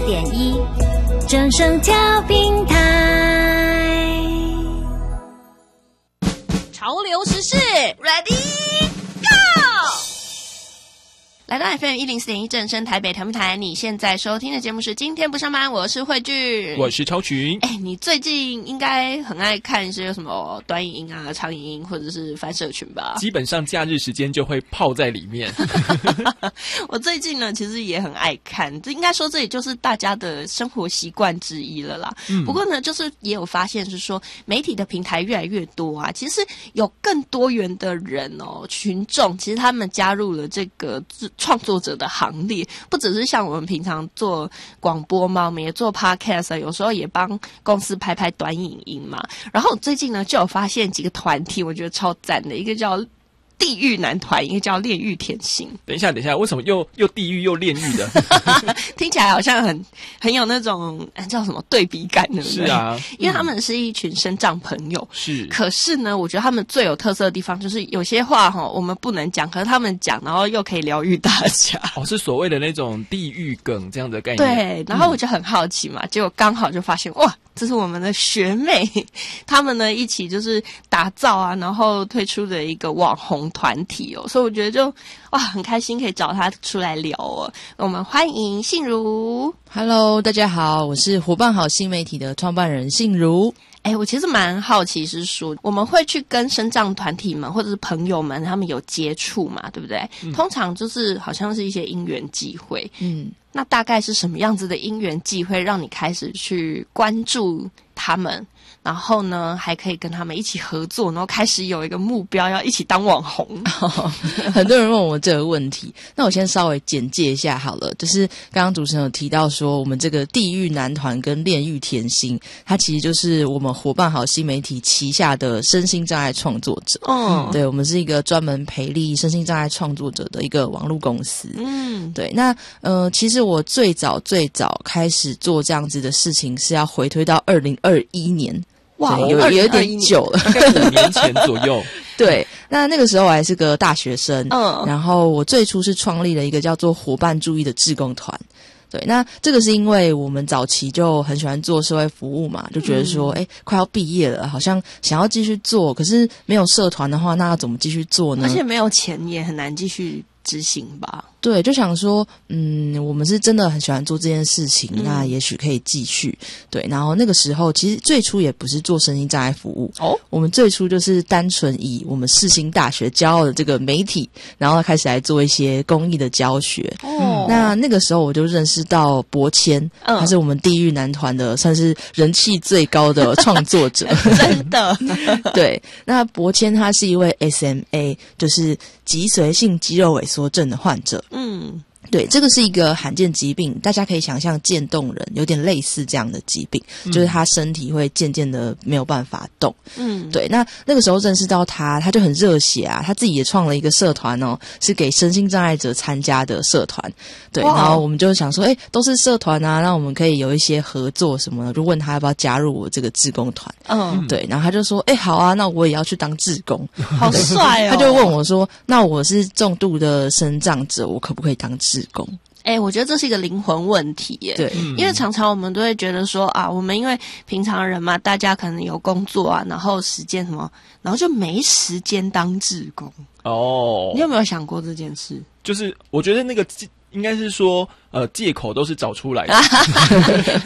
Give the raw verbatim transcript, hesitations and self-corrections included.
点一，正声调频台。 潮流时事 ，Ready Go！ 来到 F M 一零四点一正声台北调频台，你现在收听的节目是今天不上班，我是慧俊， 我是超群。 哎，你最近应该很爱看一些什么短影音啊、长影音，或者是翻社群吧？ 基本上假日时间就会泡在里面。 我最近呢，其实也很爱看，这应该说这也就是大家的生活习惯之一了啦。嗯、不过呢，就是也有发现是说，媒体的平台越来越多啊，其实有更多元的人哦，群众其实他们加入了这个创作者的行列，不只是像我们平常做广播嘛，我们也做 podcast， 有时候也帮公司拍拍短影音嘛。然后最近呢，就有发现几个团体，我觉得超赞的，一个叫地狱男团，一个叫炼狱甜心。 等一下，等一下，为什么又又地狱又炼狱的？ 听起来好像很很有那种叫什么对比感，对不对？ 是啊， 因为他们是一群身障朋友。 是， 可是呢，我觉得他们最有特色的地方就是有些话哈，我们不能讲，可是他们讲，然后又可以疗愈大家。 哦，是所谓的那种地狱梗这样的概念。 对，然后我就很好奇嘛，嗯、结果刚好就发现哇。这是我们的学妹，他们呢一起就是打造啊，然后推出的一个网红团体哦，所以我觉得就哇很开心可以找他出来聊哦。我们欢迎信如。 Hello， 大家好，我是伙伴好新媒体的创办人信如。 哎，我其实蛮好奇是说，我们会去跟身障团体们或者是朋友们他们有接触嘛，对不对？嗯、通常就是好像是一些因缘际会，嗯。那大概是什么样子的因缘际会让你开始去关注他们，然后呢还可以跟他们一起合作，然后开始有一个目标要一起当网红？ 哦、很多人问我这个问题，那我先稍微简介一下好了。就是刚刚主持人有提到说，我们这个地狱男团跟炼狱甜心，它其实就是我们伙伴好新媒体旗下的身心障碍创作者。哦，对，我们是一个专门培力身心障碍创作者的一个网络公司。嗯，对，那呃，其实我最早最早开始做这样子的事情是要回推到二零二一年， 哇， 有有点久了， 大概五年前左右。 对，那那个时候我还是个大学生，嗯，然后我最初是创立了一个叫做伙伴注意的志工团。对，那这个是因为我们早期就很喜欢做社会服务嘛，就觉得说，哎、嗯，快要毕业了，好像想要继续做，可是没有社团的话，那要怎么继续做呢？ 而且没有钱也很难继续执行吧。 对，就想说，嗯，我们是真的很喜欢做这件事情，嗯、那也许可以继续。对，然后那个时候其实最初也不是做身心障碍服务哦，我们最初就是单纯以我们世新大学骄傲的这个媒体，然后开始来做一些公益的教学。哦，那那个时候我就认识到博谦，嗯、他是我们地狱男团的算是人气最高的创作者， 真的。 对，那博谦他是一位 S M A， 就是脊髓性肌肉萎缩症的患者。嗯，对，这个是一个罕见疾病，大家可以想象渐冻人有点类似这样的疾病，嗯、就是他身体会渐渐的没有办法动。嗯，对，那那个时候认识到他，他就很热血啊，他自己也创了一个社团哦，是给身心障碍者参加的社团。对，然后我们就想说，哎，都是社团啊，那我们可以有一些合作什么的，就问他要不要加入我这个志工团。嗯，对，然后他就说，哎，好啊，那我也要去当志工， 好帅哦。 他就问我说，那我是重度的身障者，我可不可以当志工？ 哎、欸，我觉得这是一个灵魂问题耶。对，因为常常我们都会觉得说啊，我们因为平常人嘛，大家可能有工作啊，然后时间什么，然后就没时间当志工。哦，你有没有想过这件事？ 就是我觉得那个应该是说，呃，借口都是找出来的。